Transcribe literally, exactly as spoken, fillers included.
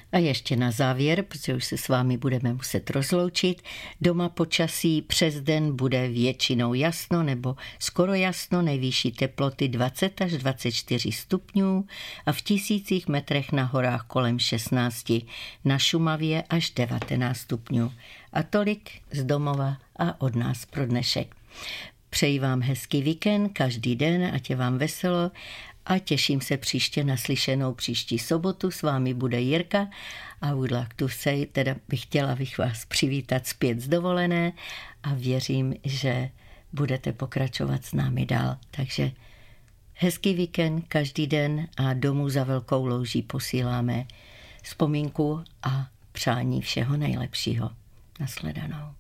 A ještě na závěr, protože už se s vámi budeme muset rozloučit, doma počasí přes den bude většinou jasno nebo skoro jasno, nejvyšší teploty dvacet až dvacet čtyři stupňů a v tisících metrech na horách kolem šestnáct, na Šumavě až devatenáct stupňů. A tolik z domova a od nás pro dnešek. Přeji vám hezký víkend, každý den, ať je vám veselo a těším se příště na slyšenou příští sobotu. S vámi bude Jirka a would like to say, teda bych chtěla bych vás přivítat zpět z dovolené a věřím, že budete pokračovat s námi dál. Takže hezký víkend, každý den a domů za Velkou Louží posíláme vzpomínku a přání všeho nejlepšího. Nasledanou.